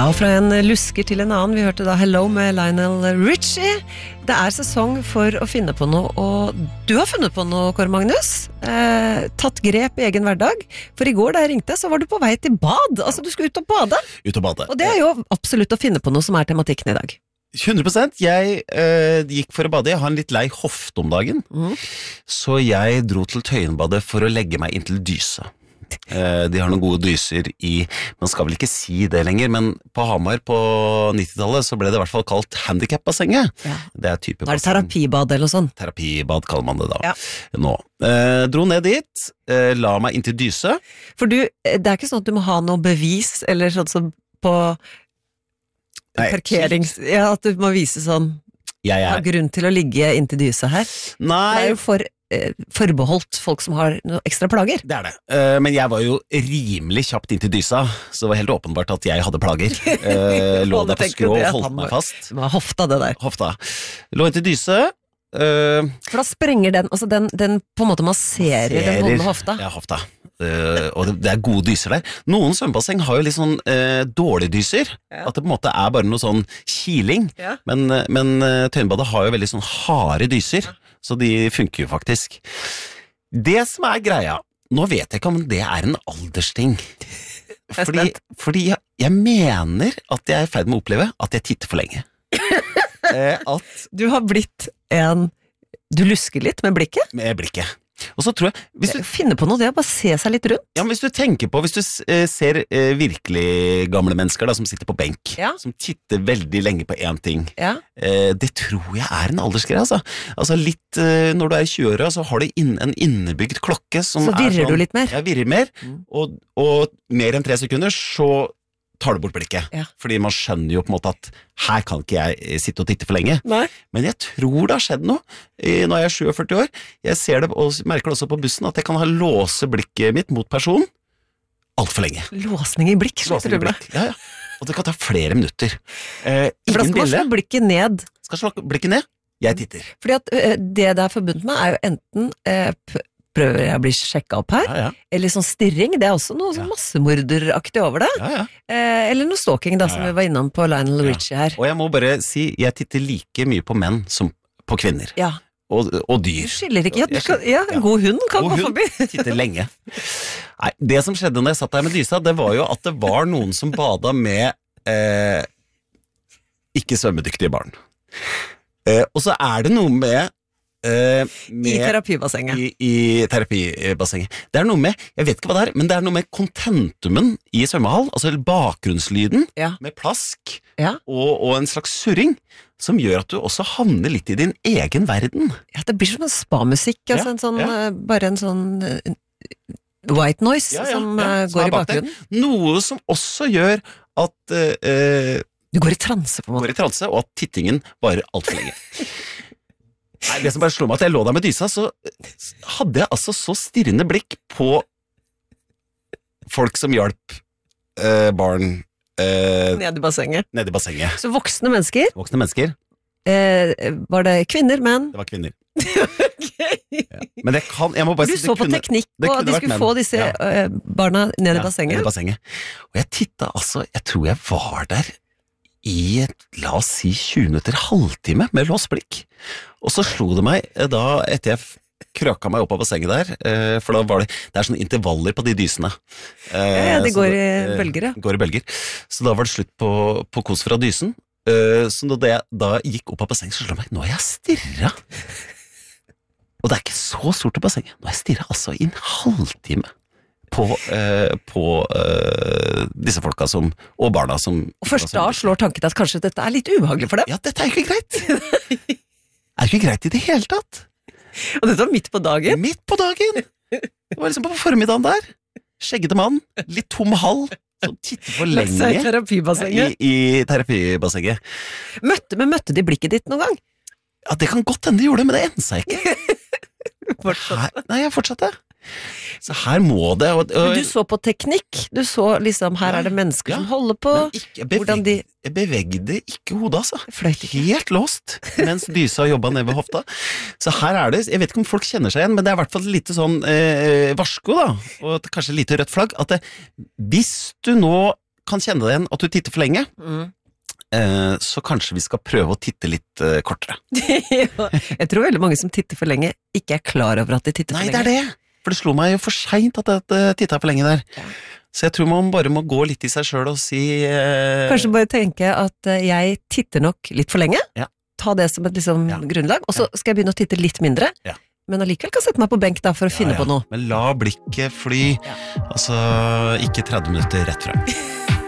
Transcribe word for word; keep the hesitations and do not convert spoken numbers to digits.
Ja, og fra en lusker til en annen. Vi hørte da Hello med Lionel Richie. Det er sesong for å finne på noe, og du har funnet på noe, Kåre Magnus. Eh, tatt grep i egen hverdag. For i går da jeg ringte, så var du på vei til bad. Altså, du skulle ut og bade. Ut og bade. Og det er jo absolutt å finne på noe som er tematikken i dag. hundre prosent. Jeg øh, gikk for å bade. Jeg har en litt lei hofte om dagen. Mm. Så jeg dro til Tøyenbadet for å legge meg inn til dyse. Uh, de har noen gode dyser i, man skal vel ikke si det lenger, men på Hamar på nittitallet så ble det i hvert fall kalt handicap-bassenget. Ja. Det er type Nå er det terapibad eller noe sånt. Terapibad kaller man det da. Ja. Nå. Uh, dro ned dit, uh, la meg inn til dyse. For du, det er ikke sånn at du må ha noe bevis, eller sånn som på Nei, parkerings... Ja, at du må vise sånn, jeg er... har grunn til å ligge inntil dyse her. Nei. Det er jo for... forbeholdt folk som har noe ekstra plager. Det er det, uh, men jeg var jo rimelig kjapt inn til dysa, så det var helt åpenbart at jeg hadde plager. Uh, lå der på skrå og holdt meg fast. Det var hofta det der. Hofta. Lå inn til dyse. Uh, For da sprenger den, altså den, den på en måte masserer, masserer den vonde hofta. Ja, hofta. Uh, og det, det er gode dyser der. Noen svømmebasseng har jo litt sånn uh, dårlige dyser, ja. At det på en måte er bare noe sånn kiling, ja. Men, men uh, Tøyenbadet har jo veldig sånn harde dyser, ja. Så de funker jo faktisk. Det som er greia, nå vet jeg ikke om det er en aldersting, fordi, fordi jeg, jeg mener at jeg er i ferd med å oppleve at jeg titter for lenge. uh, at Du har blitt en, du lusker litt med blikket? Med blikket. Og så tror jeg hvis du, Finne på noe, det er bare se seg litt rundt. Ja, men hvis du tenker på, hvis du uh, ser uh, virkelig gamle mennesker da, som sitter på benk, ja. Som titter veldig lenge på en ting, ja. uh, det tror jeg er en aldersgreie, altså. Altså litt, uh, når du er i tjue-åra, så har du inn, en innebygd klokke som så virrer er sånn, du litt mer? Ja, virrer mer, mm. og, og mer enn tre sekunder, så tar du bort blikket. Ja. Fordi man skjønner jo på en måte at her kan ikke jeg sitte og titte for lenge. Nei. Men jeg tror det har skjedd noe. Når jeg er syttiåtte år, jeg ser det og merker det også på bussen, at jeg kan ha låse blikket mitt mot personen alt for lenge. Låsning i blikk? Låsning i blikk, ja, ja. Og det kan ta flere minutter. Eh, for da skal man slå blikket ned. Skal slå blikket ned? Jeg titter. Fordi at uh, det det er forbundet med er jo enten uh, prøver jeg å bli sjekket opp her, ja, ja. Eller sånn stirring, det er også noe sånn massemorderaktig over det, ja, ja. Eh, eller noe stalking da, som ja, ja. Vi var innom på Lionel Richie her. Og jeg må bare si, jeg titter like mye på menn som på kvinner. Ja. Og, og dyr. Du skiller ikke, ja, du kan, ja, en god hund kan god gå forbi. God hund titter lenge. Nei, det som skjedde når jeg satt der med dysa, det var jo at det var noen som bada med eh, ikke svømmedyktige barn. Eh, og så er det noe med Uh, med, I terapibassenget. I, i terapibassenget. Det er noe med, jeg vet ikke hva det er, men det er noe med kontentumen i svømmehall, altså bakgrunnslyden, ja. Med plask ja. og, og en slags surring, som gjør at du også havner litt i din egen verden. Ja, det blir som en spa-musikk, altså ja, en sånn, ja. Bare en sånn uh, white noise ja, ja, som uh, ja, går i bakgrunnen. Noe som også gjør at uh, du går i transe på en måte. Går i transe, og at tittingen varer alt for lenge. Nei, det som bare slår meg at jeg lå der med dysa, så hadde jeg altså så stirrende blikk på folk som hjalp eh, barn eh, nede i bassenget. Nede i bassenget. Så voksne mennesker? Voksne mennesker. Eh, var det kvinner, menn? Det var kvinner. Okay. Ja. Men det kan, jeg må bare du si, så på kunne, teknikk, og de skulle få disse ja. barna ned i bassenget? Ja, ned i bassenget. Og jeg tittet altså, jeg tror jeg var der i et, la oss si, tjue minutter, halvtime med låst blikk. Og så slo det meg, da, etter jeg krøka meg opp av bassenget der, for da var det, det er sånne intervaller på de dysene. Ja, det går i bølger, ja. Går i bølger. Så da var det slutt på, på kos fra dysen. Så da jeg da gikk opp av bassenget, så slo det meg, nå har jeg stirret. Og det er ikke så stort til bassenget. Nå har jeg stirret altså i en halvtime. På, eh, på eh, disse folka som, og barna som... Og først da slår tanken at kanskje dette er litt ubehagelig for dem? Ja, dette er ikke greit. Er ikke greit i det hele tatt. Og dette var midt på dagen? Midt på dagen. Det var liksom på formiddagen der. Skjeggete mann, litt tom hall, som titter for lenge. Lagt seg i terapibassenget. I, i terapibassenget. Møtte, men møtte de blikket ditt noen gang? Ja, det kan godt hende de gjorde det, men det endte seg ikke. Fortsatte? Nei, jeg fortsatte. Så her må det og, og, Men du så på teknikk. Du så liksom, her ja, er det mennesker ja, som holder på. Ikke, jeg, beveg, de... jeg bevegde ikke hodet, altså. Fløyt ikke. Helt låst, mens dysa jobbet ned ved hofta. Så her er det, jeg vet ikke om folk kjenner seg igjen, men det er i hvert fall litt sånn eh, varsko da, og kanskje lite rødt flagg, at det, hvis du nå kan kjenne deg igjen at du titter for lenge, Mm. eh, så kanskje vi skal prøve å titte litt eh, kortere. Ja, jeg tror veldig mange som titter for lenge ikke er klar over at de titter Nei, for det lenge. er det! For det slo meg jo for sent at jeg tittet for lenge der. Ja. Så jeg tror man bare må gå litt i seg selv og si eh, Kanskje bare tenke at eh, jeg titter nok litt for lenge, Ja. ta det som et liksom, Ja. grunnlag, og så skal jeg begynne å titte litt mindre, Ja. men allikevel kan sette meg på benk da for å finne ja, ja. på noe. Men la blikket fly, Ja. altså ikke tretti minutter rett frem.